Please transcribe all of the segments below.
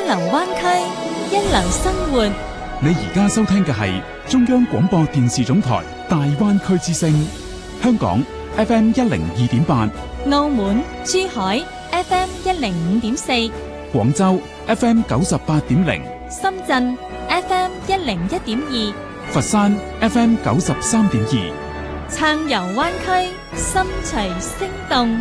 流灣區，一流生活。 你而家收聽嘅係中央廣播電視總台大灣區之聲，香港 FM 102.8， 澳門、珠海 FM 105.4， 廣州 FM 98.0， 深圳 FM 101.2， 佛山 FM 93.2， 暢遊灣區，心隨聲動。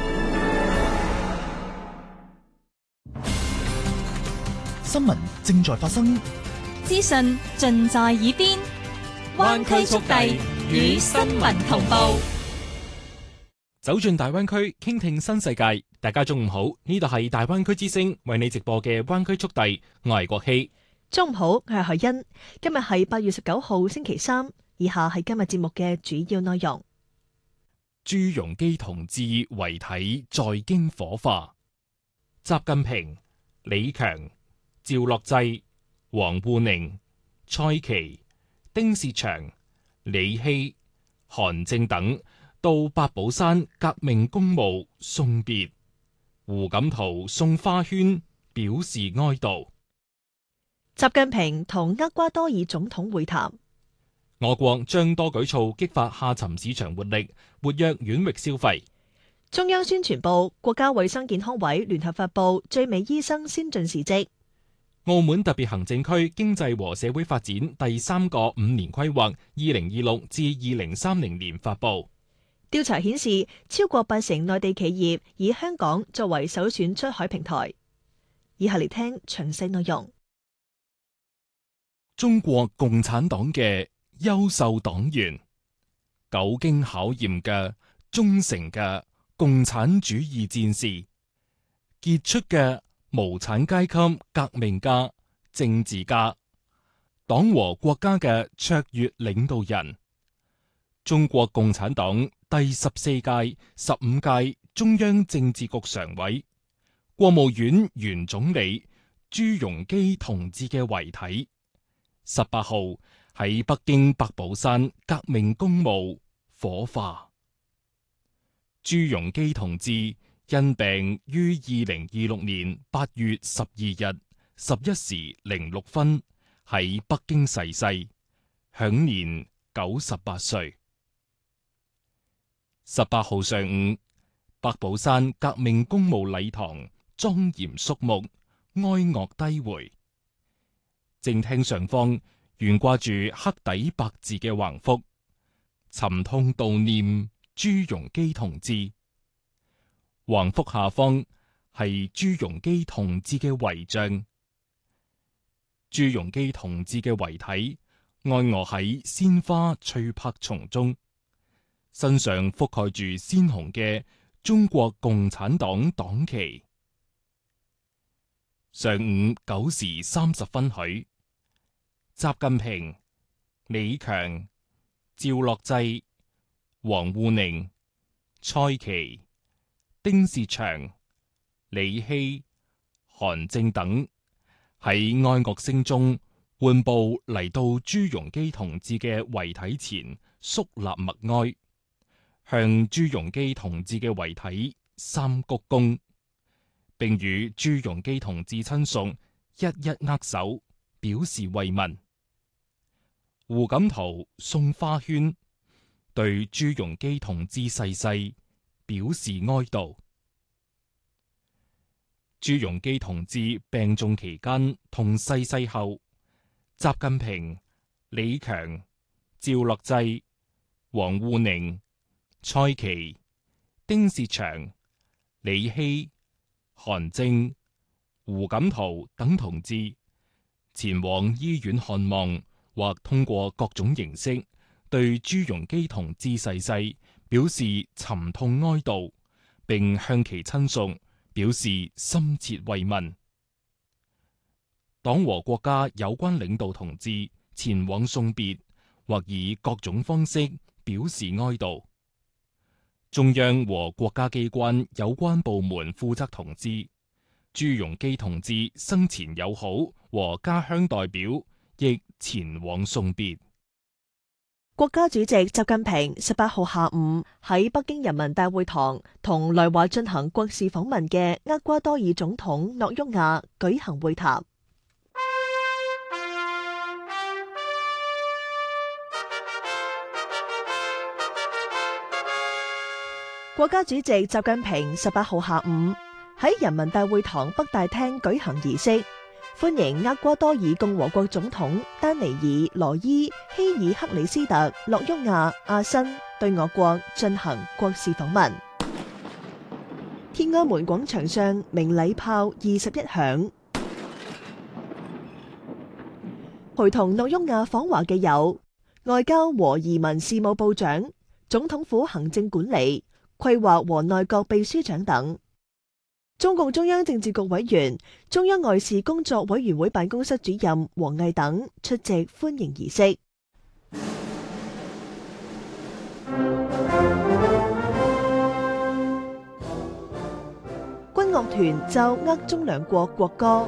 新聞正在發生， 資訊盡在耳邊，灣區速遞與新聞同步， 走進大灣區，傾聽新世界。大家中午好，呢度係大灣區之聲為你直播嘅灣區速遞，我係國希。 中午好，我係海欣。今日係8月19號星期三，以下係今日節目嘅主要內容。 朱鎔基同志遺體在京火化，習近平、李強、趙樂際、王滬寧、蔡奇、丁薛祥、李希、韓正等到八寶山革命公墓送別，胡錦濤送花圈表示哀悼。 習近平同厄瓜多爾總統會談。 我國將多舉措激發下沉市場活力，活躍縣域消費。 中央宣傳部、國家衛生健康委聯合發布最美醫生先進事蹟。 澳門特別行政區經濟和社會發展第3個5年規劃2026至2030年發布。 調查顯示，超過80%內地企業以香港作為首選出海平台。以下嚟聽詳細內容。 中國共產黨嘅優秀黨員，久經考驗嘅忠誠嘅共產主義戰士，傑出嘅無產階級革命家、政治家，黨和國家嘅卓越領導人，中國共產黨第14屆、15屆中央政治局常委、國務院原總理朱鎔基同志嘅遺體18號喺北京八寶山革命公墓火化。朱鎔基同志因病於2026年8月12日11時06分喺北京逝世，享年98歲。18號上午，八寶山革命公墓禮堂莊嚴肅穆，哀樂低回。正廳上方懸掛住黑底白字嘅橫幅，沉痛悼念朱鎔基同志。橫幅下方係朱鎔基同志嘅遺像。朱鎔基同志嘅遺體安臥喺鮮花翠柏叢中，身上覆蓋住鮮紅嘅中國共產黨黨旗。上午9時30分許，習近平、李強、趙樂際、王滬寧、蔡奇、丁薛祥、李希、韓正等喺哀樂聲中緩步嚟到朱鎔基同志嘅遺體前肅立默哀，向朱鎔基同志嘅遺體三鞠躬，並與朱鎔基同志親屬一一握手，表示慰問。胡錦濤送花圈，對朱鎔基同志逝世表示哀悼。朱鎔基同志病重期間同逝世後，習近平、李強、趙樂際、王滬寧、蔡奇、丁薛祥、李希、韓正、胡錦濤等同志前往醫院看望，或通過各種形式對朱鎔基同志逝世表示沉痛哀悼，並向其親屬表示深切慰問。黨和國家有關領導同志前往送別，或以各種方式表示哀悼。中央和國家機關有關部門負責同志，朱鎔基同志生前友好和家鄉代表亦前往送別。 國家主席習近平18號下午喺北京人民大會堂同來華進行國事訪問嘅厄瓜多爾總統諾沃亞舉行會談。國家主席習近平18號下午喺人民大會堂北大廳舉行儀式，歡迎厄瓜多爾共和國總統丹尼爾羅伊希爾克里斯特諾沃亞阿申對我國進行國事訪問。天安門廣場上鳴禮炮21響。陪同諾沃亞訪華嘅有外交和移民事務部長、總統府行政管理、規劃和內閣秘書長等。中共中央政治局委員、中央外事工作委員會辦公室主任王毅等出席歡迎儀式。軍樂團奏厄中兩國國歌。